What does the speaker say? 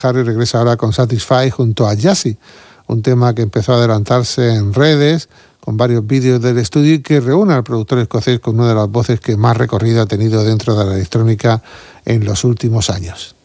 Harry regresa ahora con Satisfy junto a Yassi, un tema que empezó a adelantarse en redes con varios vídeos del estudio y que reúne al productor escocés con una de las voces que más recorrido ha tenido dentro de la electrónica en los últimos años.